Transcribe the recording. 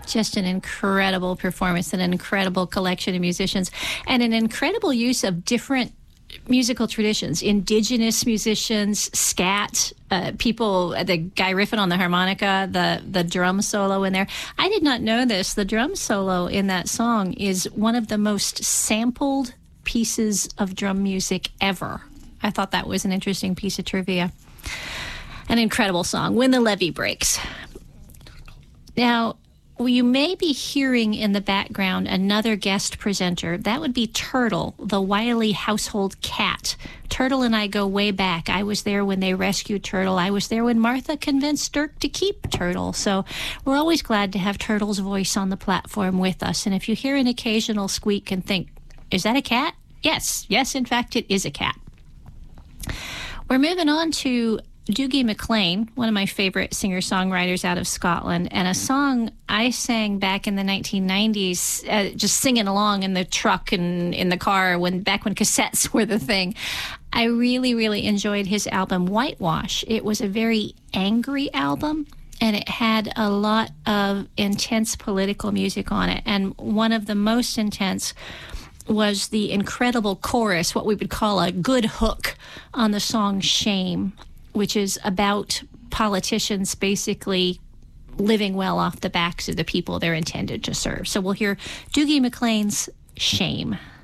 Just an incredible performance and an incredible collection of musicians and an incredible use of different musical traditions, indigenous musicians, scat, people, the guy riffing on the harmonica, the drum solo in there. I did not know this. The drum solo in that song is one of the most sampled pieces of drum music ever. I thought that was an interesting piece of trivia. An incredible song, When the Levee Breaks. Now, you may be hearing in the background another guest presenter. That would be Turtle, the wily household cat. Turtle and I go way back. I was there when they rescued Turtle. I was there when Martha convinced Dirk to keep Turtle. So we're always glad to have Turtle's voice on the platform with us. And if you hear an occasional squeak and think, is that a cat? Yes, in fact, it is a cat. We're moving on to Dougie MacLean, one of my favorite singer-songwriters out of Scotland, and a song I sang back in the 1990s, just singing along in the truck and in the car back when cassettes were the thing. I really, really enjoyed his album Whitewash. It was a very angry album, and it had a lot of intense political music on it, and one of the most intense was the incredible chorus, what we would call a good hook on the song Shame, which is about politicians basically living well off the backs of the people they're intended to serve. So we'll hear Dougie MacLean's Shame.